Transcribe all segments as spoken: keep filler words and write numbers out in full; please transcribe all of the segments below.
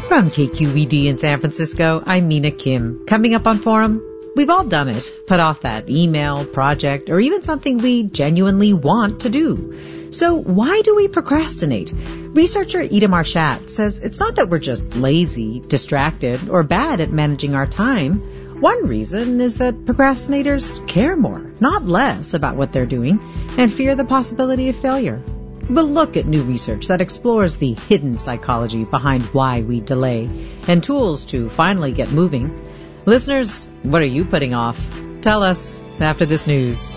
From K Q E D in San Francisco, I'm Mina Kim. Coming up on Forum, we've all done it. Put off that email, project, or even something we genuinely want to do. So why do we procrastinate? Researcher Ida Marchat says it's not that we're just lazy, distracted, or bad at managing our time. One reason is that procrastinators care more, not less, about what they're doing and fear the possibility of failure. We'll look at new research that explores the hidden psychology behind why we delay and tools to finally get moving. Listeners, what are you putting off? Tell us after this news.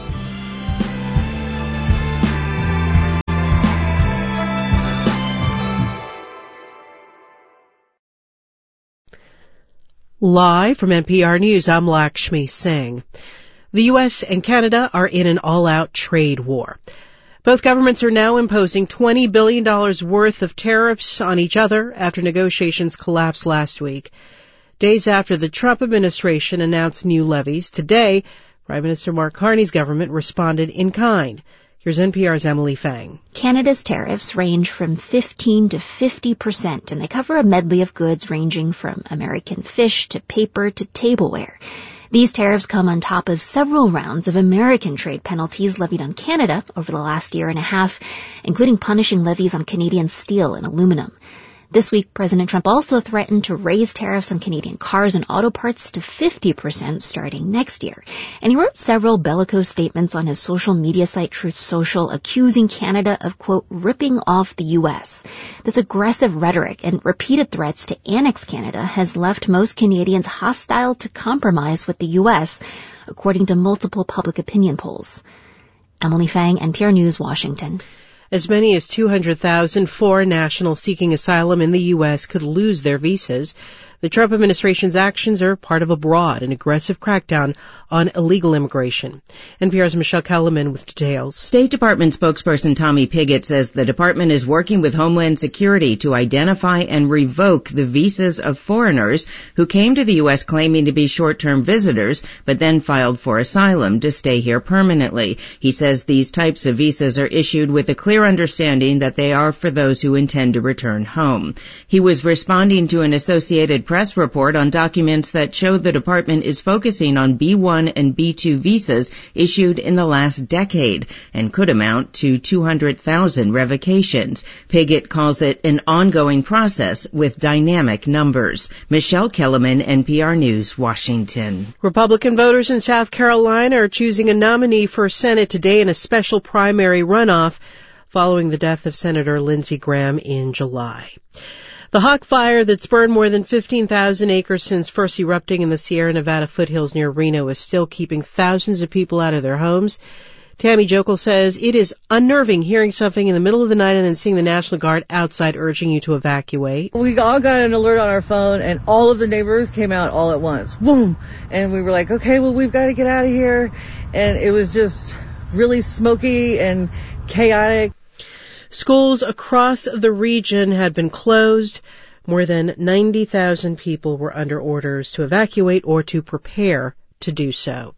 Live from N P R News, I'm Lakshmi Singh. The U S and Canada are in an all-out trade war. Both governments are now imposing twenty billion dollars worth of tariffs on each other after negotiations collapsed last week. Days after the Trump administration announced new levies, today, Prime Minister Mark Carney's government responded in kind. Here's N P R's Emily Fang. Canada's tariffs range from fifteen to fifty percent, and they cover a medley of goods ranging from American fish to paper to tableware. These tariffs come on top of several rounds of American trade penalties levied on Canada over the last year and a half, including punishing levies on Canadian steel and aluminum. This week, President Trump also threatened to raise tariffs on Canadian cars and auto parts to fifty percent starting next year. And he wrote several bellicose statements on his social media site Truth Social, accusing Canada of, quote, ripping off the U S. This aggressive rhetoric and repeated threats to annex Canada has left most Canadians hostile to compromise with the U S, according to multiple public opinion polls. Emily Fang, N P R News, Washington. As many as two hundred thousand foreign nationals seeking asylum in the U S could lose their visas. The Trump administration's actions are part of a broad and aggressive crackdown on illegal immigration. N P R's Michelle Kellerman with details. State Department spokesperson Tommy Pigott says the department is working with Homeland Security to identify and revoke the visas of foreigners who came to the U S claiming to be short-term visitors, but then filed for asylum to stay here permanently. He says these types of visas are issued with a clear understanding that they are for those who intend to return home. He was responding to an Associated Press report on documents that show the department is focusing on B one and B two visas issued in the last decade and could amount to two hundred thousand revocations. Pigott calls it an ongoing process with dynamic numbers. Michelle Kellerman, N P R News, Washington. Republican voters in South Carolina are choosing a nominee for Senate today in a special primary runoff following the death of Senator Lindsey Graham in July. The hawk fire that's burned more than fifteen thousand acres since first erupting in the Sierra Nevada foothills near Reno is still keeping thousands of people out of their homes. Tammy Jokel says it is unnerving hearing something in the middle of the night and then seeing the National Guard outside urging you to evacuate. We all got an alert on our phone, and all of the neighbors came out all at once. Boom! And we were like, okay, well, we've got to get out of here. And it was just really smoky and chaotic. Schools across the region had been closed. More than ninety thousand people were under orders to evacuate or to prepare to do so.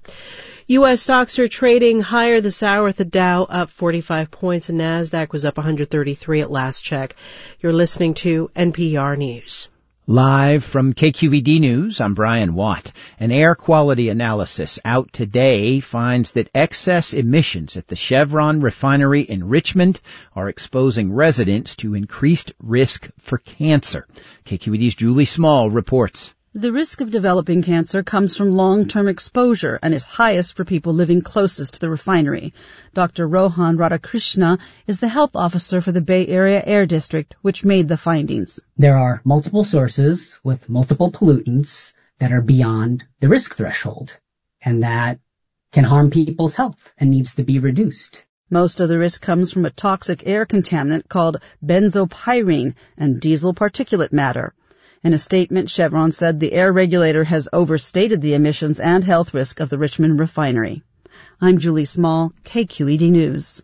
U S stocks are trading higher this hour, with the Dow up forty-five points and NASDAQ was up one hundred thirty-three at last check. You're listening to N P R News. Live from K Q E D News, I'm Brian Watt. An air quality analysis out today finds that excess emissions at the Chevron refinery in Richmond are exposing residents to increased risk for cancer. K Q E D's Julie Small reports. The risk of developing cancer comes from long-term exposure and is highest for people living closest to the refinery. Doctor Rohan Radhakrishna is the health officer for the Bay Area Air District, which made the findings. There are multiple sources with multiple pollutants that are beyond the risk threshold, and that can harm people's health and needs to be reduced. Most of the risk comes from a toxic air contaminant called benzopyrene and diesel particulate matter. In a statement, Chevron said the air regulator has overstated the emissions and health risk of the Richmond refinery. I'm Julie Small, K Q E D News.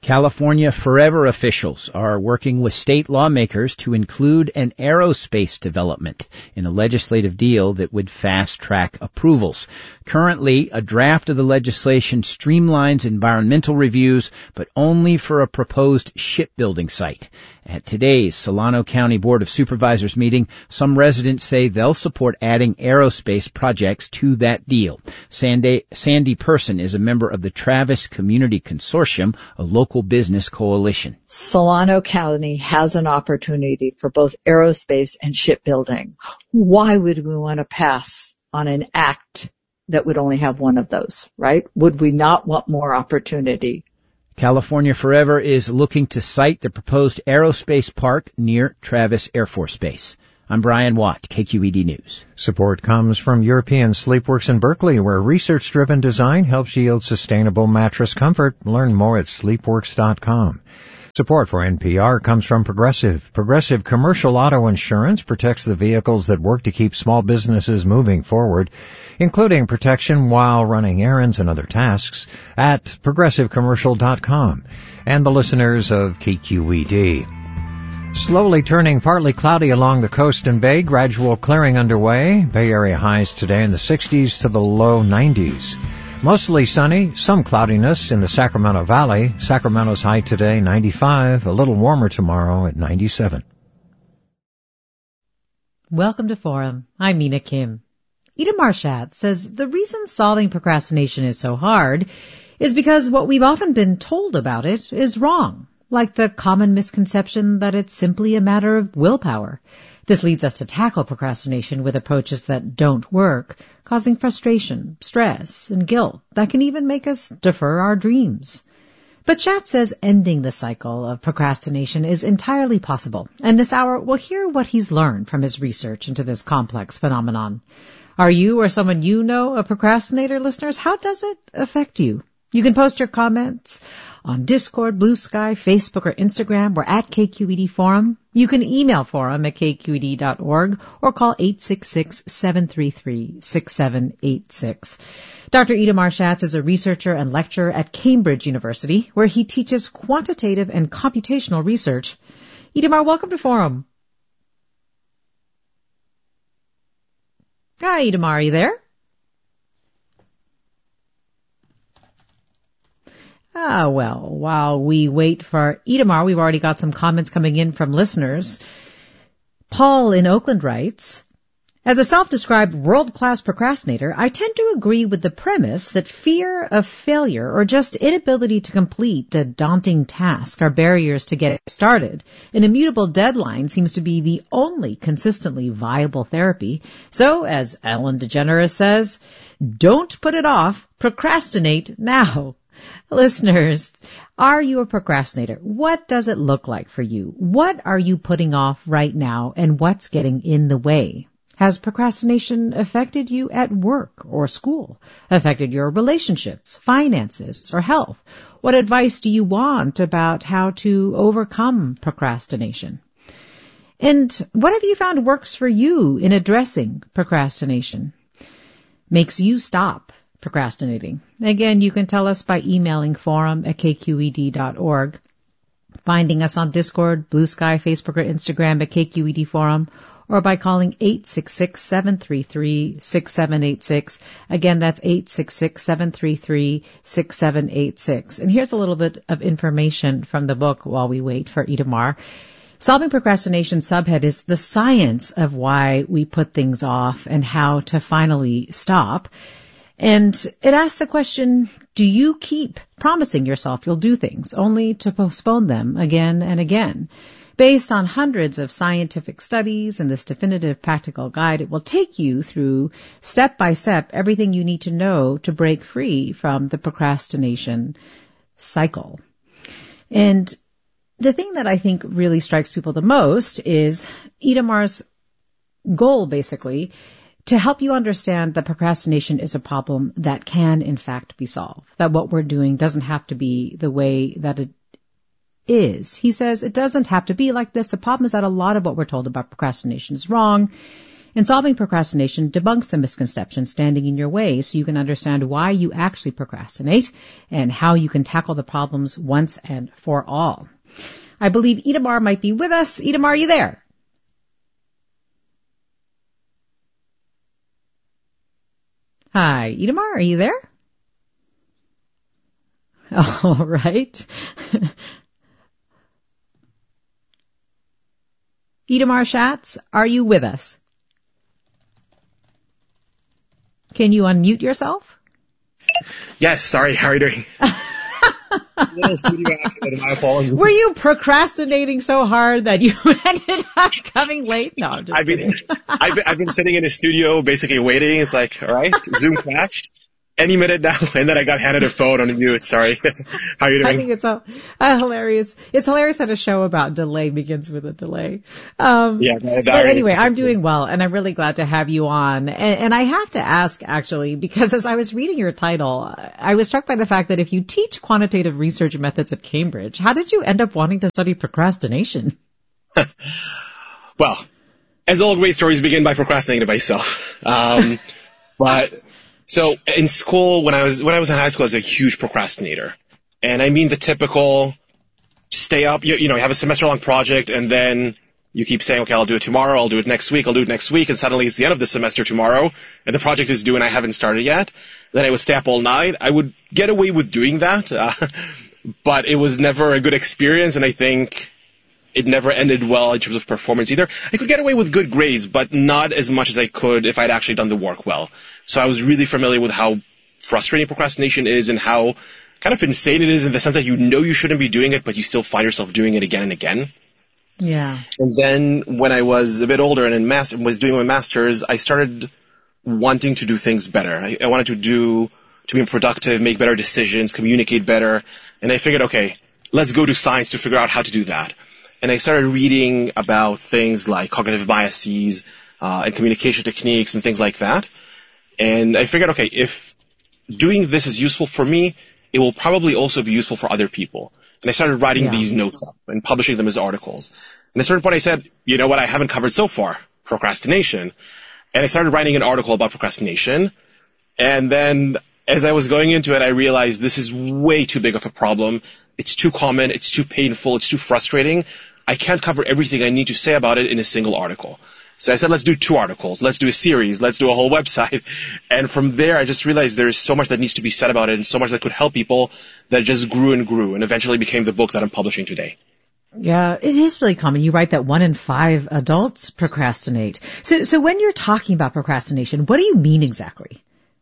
California Forever officials are working with state lawmakers to include an aerospace development in a legislative deal that would fast-track approvals. Currently, a draft of the legislation streamlines environmental reviews, but only for a proposed shipbuilding site. At today's Solano County Board of Supervisors meeting, some residents say they'll support adding aerospace projects to that deal. Sandy, Sandy Person is a member of the Travis Community Consortium, a local business coalition. Solano County has an opportunity for both aerospace and shipbuilding. Why would we want to pass on an act that would only have one of those, right? Would we not want more opportunity? California Forever is looking to site the proposed aerospace park near Travis Air Force Base. I'm Brian Watt, K Q E D News. Support comes from European Sleepworks in Berkeley, where research-driven design helps yield sustainable mattress comfort. Learn more at sleepworks dot com. Support for N P R comes from Progressive. Progressive Commercial Auto Insurance protects the vehicles that work to keep small businesses moving forward, including protection while running errands and other tasks at progressive commercial dot com. And the listeners of K Q E D. Slowly turning partly cloudy along the coast and bay, gradual clearing underway. Bay Area highs today in the sixties to the low nineties. Mostly sunny, some cloudiness in the Sacramento Valley. Sacramento's high today, ninety-five, a little warmer tomorrow at ninety-seven. Welcome to Forum. I'm Mina Kim. Ida Marchat says the reason solving procrastination is so hard is because what we've often been told about it is wrong, like the common misconception that it's simply a matter of willpower. This leads us to tackle procrastination with approaches that don't work, causing frustration, stress, and guilt that can even make us defer our dreams. But Chat says ending the cycle of procrastination is entirely possible, and this hour we'll hear what he's learned from his research into this complex phenomenon. Are you or someone you know a procrastinator, listeners? How does it affect you? You can post your comments on Discord, Blue Sky, Facebook, or Instagram. We're at K Q E D Forum. You can email forum at K Q E D dot org or call eight six six, seven three three, six seven eight six. Doctor Ida Marchat is a researcher and lecturer at Cambridge University, where he teaches quantitative and computational research. Idamar, welcome to Forum. Hi, Idamar, are you there? Ah, well, while we wait for Idamar, we've already got some comments coming in from listeners. Paul in Oakland writes, as a self-described world-class procrastinator, I tend to agree with the premise that fear of failure or just inability to complete a daunting task are barriers to get started. An immutable deadline seems to be the only consistently viable therapy. So, as Ellen DeGeneres says, don't put it off, procrastinate now. Listeners, are you a procrastinator? What does it look like for you? What are you putting off right now, and what's getting in the way? Has procrastination affected you at work or school? Affected your relationships, finances, or health? What advice do you want about how to overcome procrastination? And what have you found works for you in addressing procrastination? Makes you stop procrastinating. Again, you can tell us by emailing forum at K Q E D dot org, finding us on Discord, Blue Sky, Facebook, or Instagram at K Q E D Forum, or by calling eight six six, seven three three, six seven eight six. Again, that's eight six six, seven three three, six seven eight six. And here's a little bit of information from the book while we wait for Idamar. Solving Procrastination subhead is the science of why we put things off and how to finally stop. And it asks the question, do you keep promising yourself you'll do things only to postpone them again and again? Based on hundreds of scientific studies and this definitive practical guide, it will take you through step by step everything you need to know to break free from the procrastination cycle. And the thing that I think really strikes people the most is Idamar's goal, basically, to help you understand that procrastination is a problem that can, in fact, be solved, that what we're doing doesn't have to be the way that it is. He says it doesn't have to be like this. The problem is that a lot of what we're told about procrastination is wrong, And Solving Procrastination debunks the misconception standing in your way so you can understand why you actually procrastinate and how you can tackle the problems once and for all. I believe Itamar might be with us. Itamar, are you there? Hi, Itamar, are you there? All right. Itamar Schatz, are you with us? Can you unmute yourself? Yes, sorry, how are you doing? Were you procrastinating so hard that you ended up coming late? No, I'm just I've been, I've been, I've been sitting in the studio basically waiting. It's like, all right, Zoom crashed. Any minute now, and then I got handed a phone on mute. Sorry. How are you doing? I think it's a, a hilarious. It's hilarious that a show about delay begins with a delay. Um, yeah, that, that but anyway, I'm doing well, and I'm really glad to have you on. And, and I have to ask, actually, because as I was reading your title, I was struck by the fact that if you teach quantitative research methods at Cambridge, how did you end up wanting to study procrastination? Well, as all great stories begin by procrastinating myself. Um, but. So in school, when I was when I was in high school, I was a huge procrastinator, and I mean the typical stay up. You, you know, you have a semester-long project, and then you keep saying, "Okay, I'll do it tomorrow. I'll do it next week. I'll do it next week," and suddenly it's the end of the semester tomorrow, and the project is due, and I haven't started yet. Then I would stay up all night. I would get away with doing that, uh, but it was never a good experience, and I think it never ended well in terms of performance either. I could get away with good grades, but not as much as I could if I'd actually done the work well. So I was really familiar with how frustrating procrastination is and how kind of insane it is in the sense that you know you shouldn't be doing it, but you still find yourself doing it again and again. Yeah. And then when I was a bit older and in master, was doing my master's, I started wanting to do things better. I, I wanted to do, to be productive, make better decisions, communicate better. And I figured, okay, let's go to science to figure out how to do that. And I started reading about things like cognitive biases uh, and communication techniques and things like that. And I figured, okay, if doing this is useful for me, it will probably also be useful for other people. And I started writing yeah. these notes up and publishing them as articles. And at a certain point I said, you know what I haven't covered so far? Procrastination. And I started writing an article about procrastination. And then as I was going into it, I realized this is way too big of a problem. It's too common. It's too painful. It's too frustrating. I can't cover everything I need to say about it in a single article. So I said, let's do two articles. Let's do a series. Let's do a whole website. And from there, I just realized there's so much that needs to be said about it and so much that could help people that just grew and grew and eventually became the book that I'm publishing today. Yeah, it is really common. You write that one in five adults procrastinate. So, so when you're talking about procrastination, what do you mean exactly?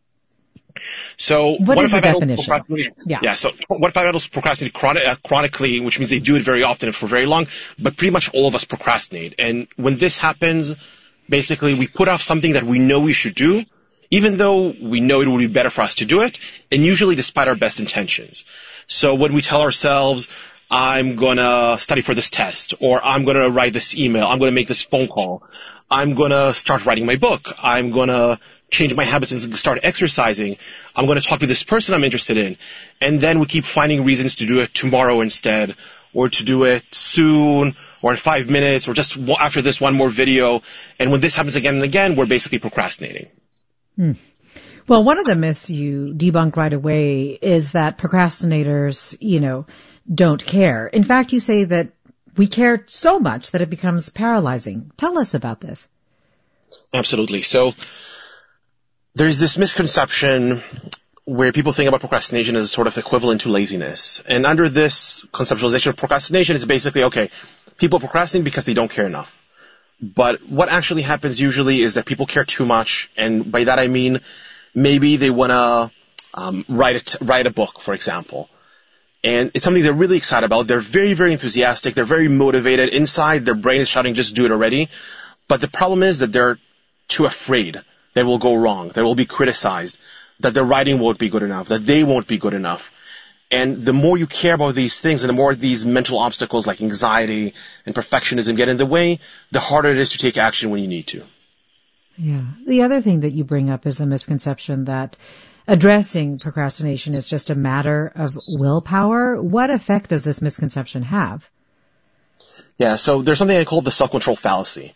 So what one is the definition? Yeah. yeah. So one in five adults procrastinate chronic, uh, chronically, which means they do it very often and for very long. But pretty much all of us procrastinate. And when this happens, basically we put off something that we know we should do, even though we know it would be better for us to do it, and usually despite our best intentions. So when we tell ourselves, I'm gonna study for this test, or I'm gonna write this email, I'm gonna make this phone call, I'm gonna start writing my book, I'm gonna change my habits and start exercising, I'm gonna talk to this person I'm interested in, and then we keep finding reasons to do it tomorrow instead, or to do it soon, or in five minutes, or just after this one more video, and when this happens again and again, we're basically procrastinating. Hmm. Well, one of the myths you debunk right away is that procrastinators, you know, don't care. In fact, you say that we care so much that it becomes paralyzing. Tell us about this. Absolutely. So there's this misconception where people think about procrastination as sort of equivalent to laziness. And under this conceptualization of procrastination, it's basically, okay, people procrastinate because they don't care enough. But what actually happens usually is that people care too much. And by that I mean maybe they want to um, write a, write a book, for example. And it's something they're really excited about. They're very, very enthusiastic. They're very motivated. Inside, their brain is shouting, just do it already. But the problem is that they're too afraid that it will go wrong, that it will be criticized, that their writing won't be good enough, that they won't be good enough. And the more you care about these things and the more these mental obstacles like anxiety and perfectionism get in the way, the harder it is to take action when you need to. Yeah. The other thing that you bring up is the misconception that addressing procrastination is just a matter of willpower. What effect does this misconception have? Yeah, so there's something I call the self-control fallacy.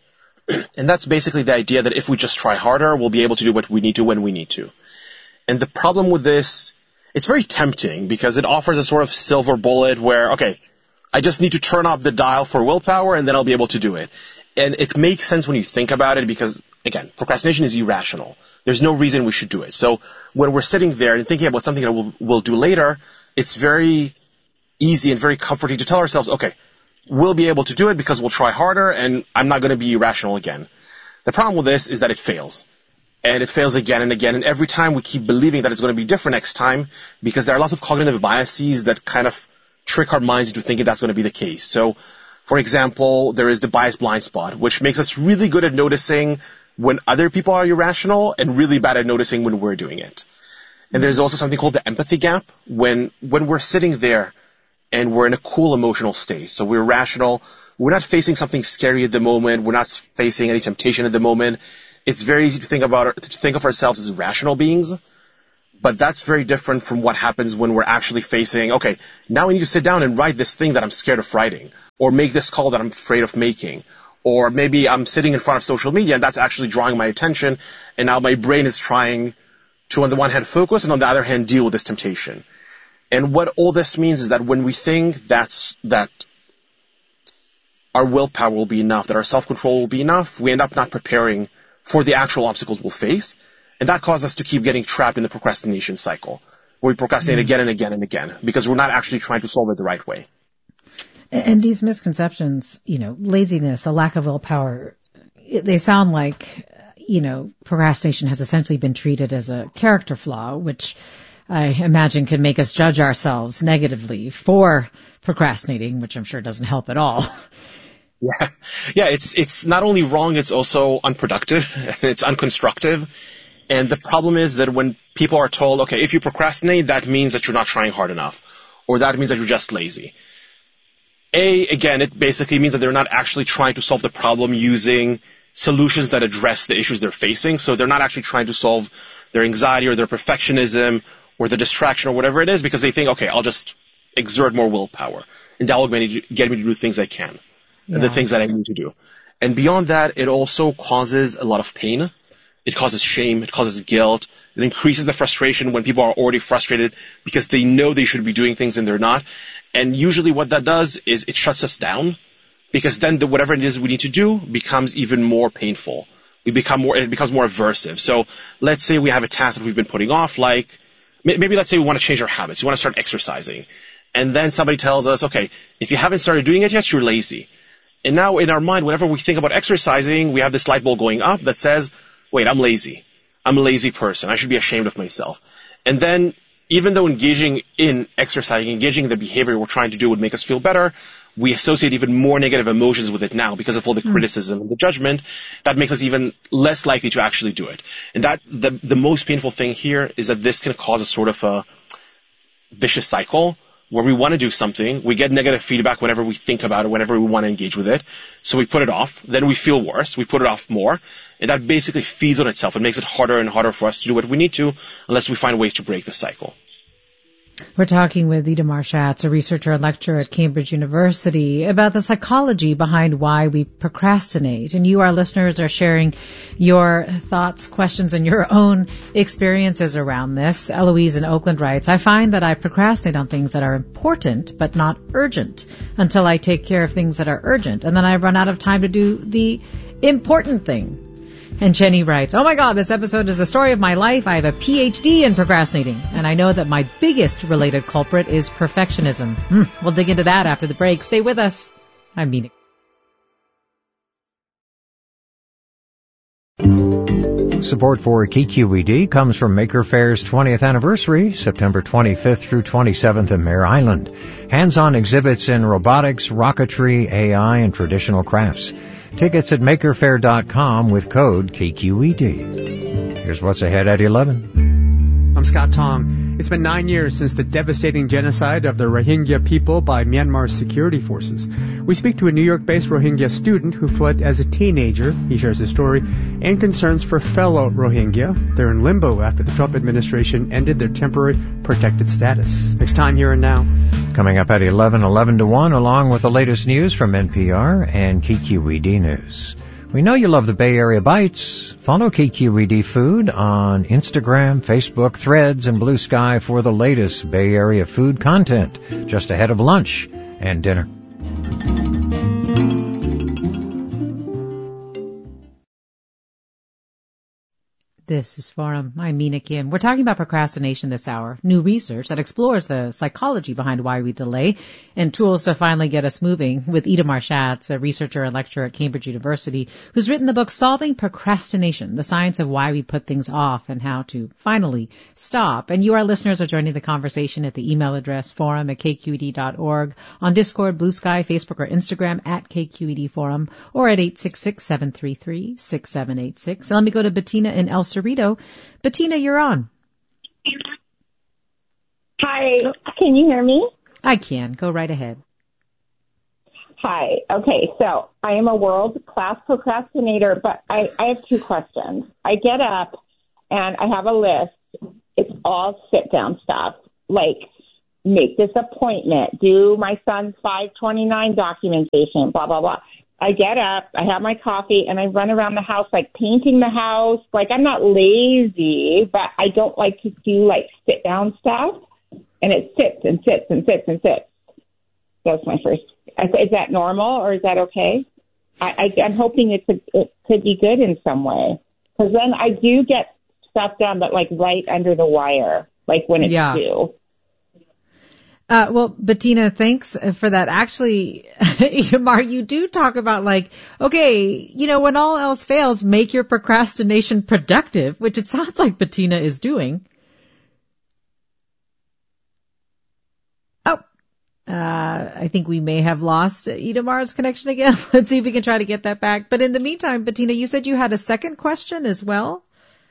And that's basically the idea that if we just try harder, we'll be able to do what we need to when we need to. And the problem with this, it's very tempting because it offers a sort of silver bullet where, okay, I just need to turn up the dial for willpower and then I'll be able to do it. And it makes sense when you think about it because, again, procrastination is irrational. There's no reason we should do it. So when we're sitting there and thinking about something that we'll, we'll do later, it's very easy and very comforting to tell ourselves, okay, we'll be able to do it because we'll try harder and I'm not going to be irrational again. The problem with this is that it fails. And it fails again and again. And every time we keep believing that it's going to be different next time because there are lots of cognitive biases that kind of trick our minds into thinking that's going to be the case. So, for example, there is the bias blind spot, which makes us really good at noticing when other people are irrational and really bad at noticing when we're doing it. And there's also something called the empathy gap when, when we're sitting there and we're in a cool emotional state. So we're rational. We're not facing something scary at the moment. We're not facing any temptation at the moment. It's very easy to think about, to think of ourselves as rational beings. But that's very different from what happens when we're actually facing, okay, now I need to sit down and write this thing that I'm scared of writing, or make this call that I'm afraid of making, or maybe I'm sitting in front of social media and that's actually drawing my attention, and now my brain is trying to, on the one hand, focus, and on the other hand, deal with this temptation. And what all this means is that when we think that's, that our willpower will be enough, that our self-control will be enough, we end up not preparing for the actual obstacles we'll face. And that causes us to keep getting trapped in the procrastination cycle, where we procrastinate mm. again and again and again, because we're not actually trying to solve it the right way. And these misconceptions, you know, laziness, a lack of willpower, they sound like, you know, procrastination has essentially been treated as a character flaw, which I imagine could make us judge ourselves negatively for procrastinating, which I'm sure doesn't help at all. Yeah. Yeah, it's, it's not only wrong, it's also unproductive, it's unconstructive. And the problem is that when people are told, okay, if you procrastinate, that means that you're not trying hard enough, or that means that you're just lazy. A, again, it basically means that they're not actually trying to solve the problem using solutions that address the issues they're facing. So they're not actually trying to solve their anxiety or their perfectionism or the distraction or whatever it is, because they think, okay, I'll just exert more willpower, and that will get me to do things I can, yeah. and the things that I need to do. And beyond that, it also causes a lot of pain. It causes shame. It causes guilt. It increases the frustration when people are already frustrated because they know they should be doing things and they're not. And usually what that does is it shuts us down, because then the, whatever it is we need to do becomes even more painful. We become more, it becomes more aversive. So let's say we have a task that we've been putting off, like maybe let's say we want to change our habits. We want to start exercising. And then somebody tells us, okay, if you haven't started doing it yet, you're lazy. And now in our mind, whenever we think about exercising, we have this light bulb going up that says, wait, I'm lazy. I'm a lazy person. I should be ashamed of myself. And then, even though engaging in exercising, engaging in the behavior we're trying to do would make us feel better, we associate even more negative emotions with it now because of all the mm. criticism and the judgment. That makes us even less likely to actually do it. And that, the, the most painful thing here is that this can cause a sort of a vicious cycle where we want to do something, we get negative feedback whenever we think about it, whenever we want to engage with it, so we put it off, then we feel worse, we put it off more, and that basically feeds on itself. It makes it harder and harder for us to do what we need to unless we find ways to break the cycle. We're talking with Itamar Schatz, a researcher and lecturer at Cambridge University, about the psychology behind why we procrastinate. And you, our listeners, are sharing your thoughts, questions, and your own experiences around this. Eloise in Oakland writes, I find that I procrastinate on things that are important but not urgent until I take care of things that are urgent. And then I run out of time to do the important thing. And Jenny writes, oh my God, this episode is the story of my life. I have a P H D in procrastinating, and I know that my biggest related culprit is perfectionism. Mm, we'll dig into that after the break. Stay with us. I'm Mina. Support for K Q E D comes from Maker Fair's twentieth anniversary, September twenty-fifth through twenty-seventh in Mare Island. Hands-on exhibits in robotics, rocketry, A I, and traditional crafts. Tickets at maker fair dot com with code K Q E D. Here's what's ahead at eleven. I'm Scott Tong. It's been nine years since the devastating genocide of the Rohingya people by Myanmar's security forces. We speak to a New York-based Rohingya student who fled as a teenager. He shares his story and concerns for fellow Rohingya. They're in limbo after the Trump administration ended their temporary protected status. Next time, Here and Now. Coming up at eleven, eleven to one, along with the latest news from N P R and K Q E D News. We know you love the Bay Area Bites. Follow K Q E D Food on Instagram, Facebook, Threads, and Blue Sky for the latest Bay Area food content just ahead of lunch and dinner. This is Forum. I'm Mina Kim. We're talking about procrastination this hour. New research that explores the psychology behind why we delay and tools to finally get us moving with Itamar Schatz, a researcher and lecturer at Cambridge University, who's written the book Solving Procrastination, the science of why we put things off and how to finally stop. And you, our listeners, are joining the conversation at the email address forum at k q e d dot org, on Discord, Blue Sky, Facebook, or Instagram at K Q E D Forum, or at eight six six, seven three three, six seven eight six. And let me go to Bettina in El Cerrito. Bettina, you're on. Hi, can you hear me? I can. Go right ahead. Hi. Okay, so I am a world-class procrastinator, but I, I have two questions. I get up and I have a list. It's all sit-down stuff, like make this appointment, do my son's five twenty-nine documentation, blah, blah, blah. I get up, I have my coffee, and I run around the house, like, painting the house. Like, I'm not lazy, but I don't like to do, like, sit-down stuff. And it sits and sits and sits and sits. That's my first. Is that normal, or is that okay? I, I, I'm hoping it's a, it could be good in some way. Because then I do get stuff done, but, like, right under the wire, like when it's yeah. due. Uh, well, Bettina, thanks for that. Actually, Itamar, you do talk about like, okay, you know, when all else fails, make your procrastination productive, which it sounds like Bettina is doing. Oh, uh, I think we may have lost Itamar's connection again. Let's see if we can try to get that back. But in the meantime, Bettina, you said you had a second question as well.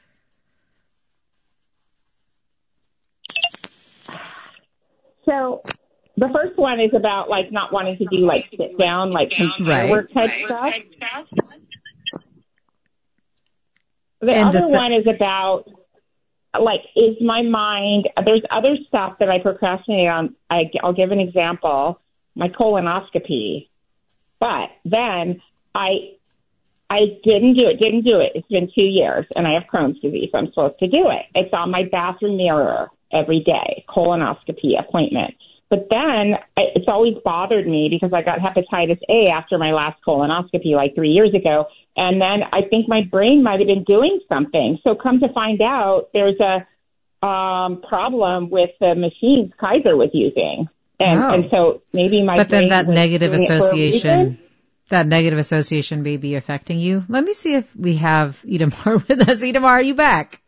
So the first one is about, like, not wanting to do, like, sit down, like, computer work type stuff. The and other the, one is about, like, is my mind, there's other stuff that I procrastinate on. I, I'll give an example, my colonoscopy. But then I I didn't do it, didn't do it. It's been two years, and I have Crohn's disease, so I'm supposed to do it. It's on my bathroom mirror every day, colonoscopy appointment. But then it's always bothered me because I got hepatitis A after my last colonoscopy like three years ago. And then I think my brain might have been doing something. So come to find out, there's a um, problem with the machines Kaiser was using. And, oh. and so maybe my But then that was negative doing it for a association, reason. that negative association may be affecting you. Let me see if we have Itamar with us. Itamar, are you back?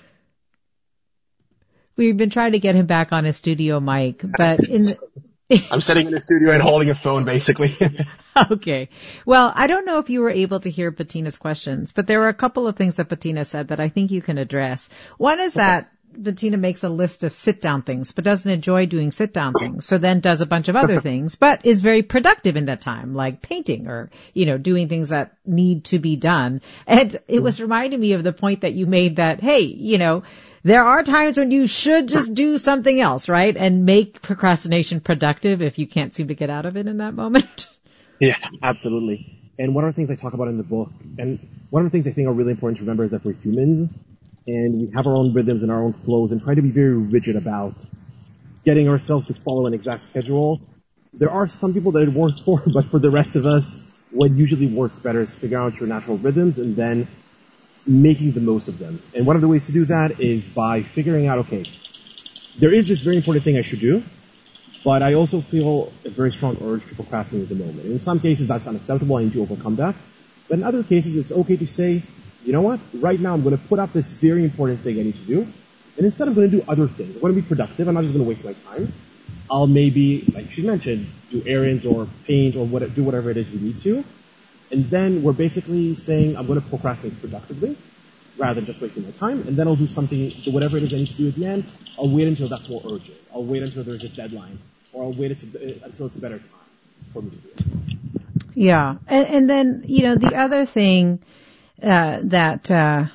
We've been trying to get him back on his studio mic, but in the I'm sitting in the studio and holding a phone, basically. Okay. Well, I don't know if you were able to hear Bettina's questions, but there were a couple of things that Bettina said that I think you can address. One is that Bettina makes a list of sit-down things, but doesn't enjoy doing sit-down things, so then does a bunch of other things, but is very productive in that time, like painting or, you know, doing things that need to be done. And it was reminding me of the point that you made that, hey, you know, there are times when you should just do something else, right? And make procrastination productive if you can't seem to get out of it in that moment. Yeah, absolutely. And one of the things I talk about in the book, and one of the things I think are really important to remember is that we're humans, and we have our own rhythms and our own flows, and try to be very rigid about getting ourselves to follow an exact schedule. There are some people that it works for, but for the rest of us, what usually works better is figuring out your natural rhythms and then making the most of them. And one of the ways to do that is by figuring out, okay, there is this very important thing I should do, but I also feel a very strong urge to procrastinate at the moment. In some cases, that's unacceptable. I need to overcome that. But in other cases, it's okay to say, you know what? Right now, I'm going to put up this very important thing I need to do. And instead, I'm going to do other things. I want to be productive. I'm not just going to waste my time. I'll maybe, like she mentioned, do errands or paint or what, do whatever it is we need to. And then we're basically saying, I'm going to procrastinate productively rather than just wasting my time. And then I'll do something, do whatever it is I need to do at the end. I'll wait until that's more urgent. I'll wait until there's a deadline. Or I'll wait until it's a better time for me to do it. Yeah. And, and then, you know, the other thing uh, that uh,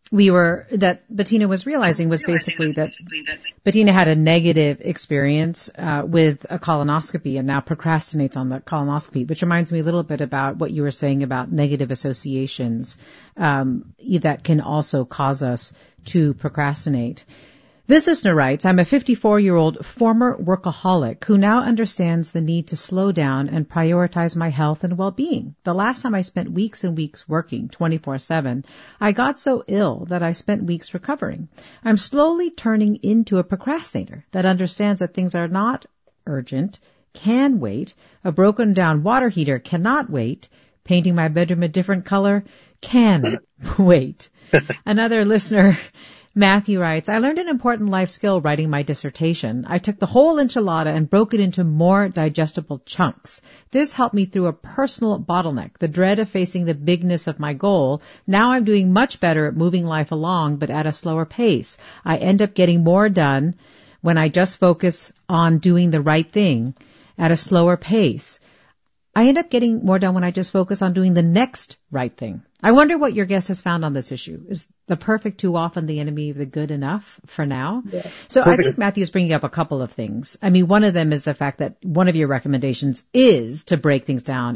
we were, that Bettina was realizing was basically that Bettina had a negative experience uh, with a colonoscopy and now procrastinates on the colonoscopy, which reminds me a little bit about what you were saying about negative associations um, that can also cause us to procrastinate. This listener writes, I'm a fifty-four-year-old former workaholic who now understands the need to slow down and prioritize my health and well-being. The last time I spent weeks and weeks working twenty-four seven, I got so ill that I spent weeks recovering. I'm slowly turning into a procrastinator that understands that things are not urgent, can wait, a broken down water heater cannot wait, painting my bedroom a different color can wait. Another listener, Matthew writes, I learned an important life skill writing my dissertation. I took the whole enchilada and broke it into more digestible chunks. This helped me through a personal bottleneck, the dread of facing the bigness of my goal. Now I'm doing much better at moving life along, but at a slower pace. I end up getting more done when I just focus on doing the right thing at a slower pace. I end up getting more done when I just focus on doing the next right thing. I wonder what your guest has found on this issue. Is the perfect too often the enemy of the good enough for now? Yeah. So perfect. I think Matthew's bringing up a couple of things. I mean, one of them is the fact that one of your recommendations is to break things down